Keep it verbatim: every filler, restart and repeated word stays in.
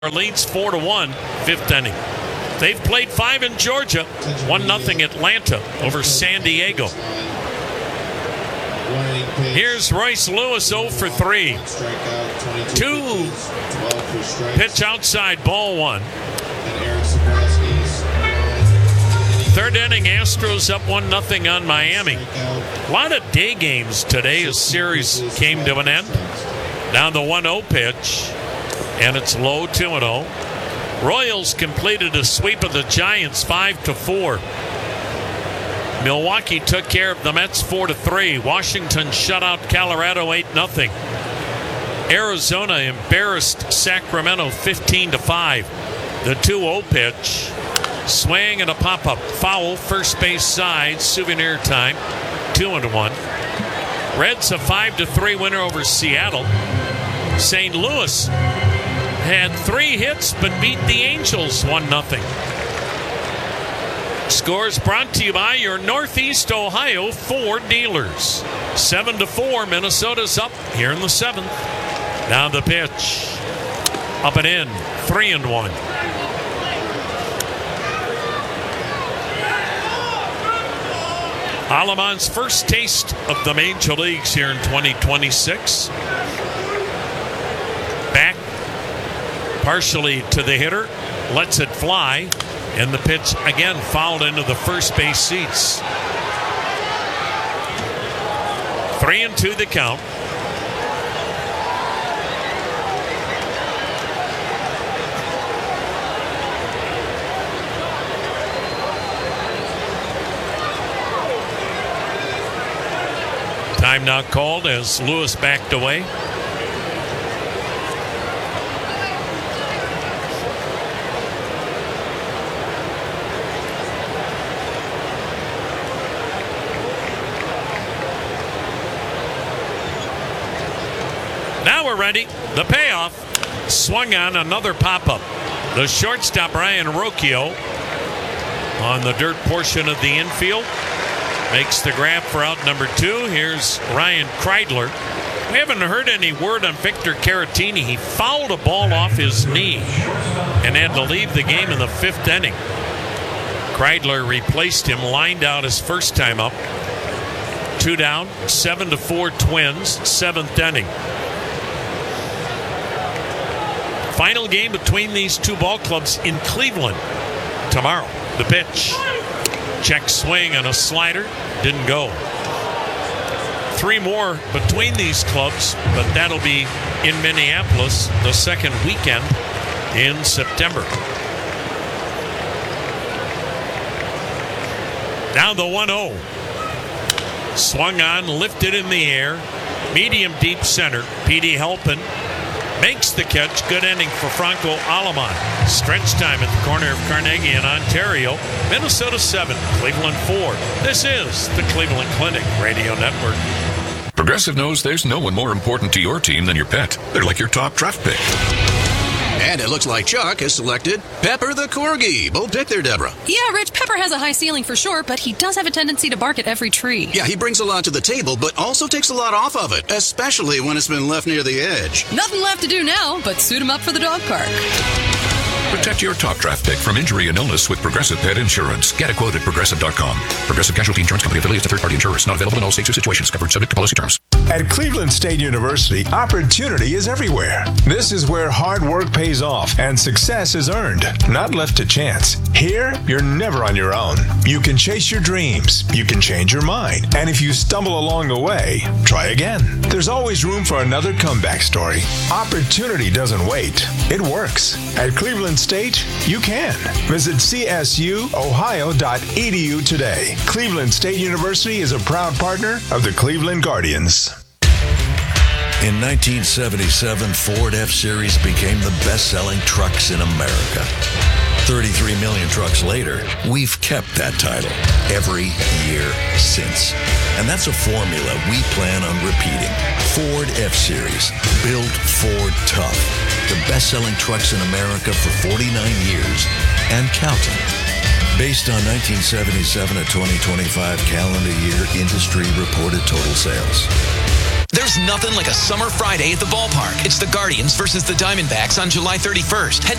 Leads four to one, fifth inning. They've played five in Georgia, one nothing Atlanta over San Diego. Here's Royce Lewis oh for three. Two pitch outside, ball one. Third inning, Astros up one nothing on Miami. A lot of day games today as series came to an end. Now the one oh pitch. And it's low, two and oh. Royals completed a sweep of the Giants five to four. Milwaukee took care of the Mets four to three. Washington shut out Colorado eight nothing. Arizona embarrassed Sacramento fifteen to five. The two oh pitch. Swing and a pop-up. Foul, first base side. Souvenir time. two and one. Reds a five to three winner over Seattle. Saint Louis had three hits but beat the Angels one nothing. Scores brought to you by your Northeast Ohio Ford dealers. seven to four, Minnesota's up here in the seventh. Now the pitch. Up and in, three and one. Aleman's first taste of the major leagues here in twenty twenty-six. Back partially to the hitter, lets it fly, and the pitch again fouled into the first base seats. Three and two the count. Time now called as Lewis backed away. Now we're ready. The payoff. Swung on another pop-up. The shortstop, Ryan Rocchio, on the dirt portion of the infield, makes the grab for out number two. Here's Ryan Kreidler. We haven't heard any word on Victor Caratini. He fouled a ball off his knee and had to leave the game in the fifth inning. Kreidler replaced him, lined out his first time up. Two down, seven to four Twins, seventh inning. Final game between these two ball clubs in Cleveland tomorrow. The pitch. Check swing and a slider. Didn't go. Three more between these clubs, but that'll be in Minneapolis the second weekend in September. Now the one oh. Swung on, lifted in the air. Medium deep center. Petey Halpin makes the catch. Good inning for Franco Aleman. Stretch time at the corner of Carnegie in Ontario. Minnesota seven, Cleveland four. This is the Cleveland Clinic Radio Network. Progressive knows there's no one more important to your team than your pet. They're like your top draft pick. And it looks like Chuck has selected Pepper the Corgi. Bold pick there, Deborah. Yeah, Rich, Pepper has a high ceiling for sure, but he does have a tendency to bark at every tree. Yeah, he brings a lot to the table, but also takes a lot off of it, especially when it's been left near the edge. Nothing left to do now but suit him up for the dog park. Protect your top draft pick from injury and illness with Progressive Pet Insurance. Get a quote at Progressive dot com. Progressive Casualty Insurance Company affiliates to third-party insurers. Not available in all states or situations. Covered subject to policy terms. At Cleveland State University, opportunity is everywhere. This is where hard work pays off and success is earned, not left to chance. Here, you're never on your own. You can chase your dreams. You can change your mind. And if you stumble along the way, try again. There's always room for another comeback story. Opportunity doesn't wait. It works. At Cleveland State, you can. Visit c s u ohio dot e d u today. Cleveland State University is a proud partner of the Cleveland Guardians. In nineteen seventy-seven, Ford F-Series became the best-selling trucks in America. thirty-three million trucks later, we've kept that title every year since. And that's a formula we plan on repeating. Ford F-Series, built Ford tough. The best-selling trucks in America for forty-nine years and counting. Based on nineteen seventy-seven to twenty twenty-five calendar year industry reported total sales. There's nothing like a summer Friday at the ballpark. It's the Guardians versus the Diamondbacks on July thirty-first. Head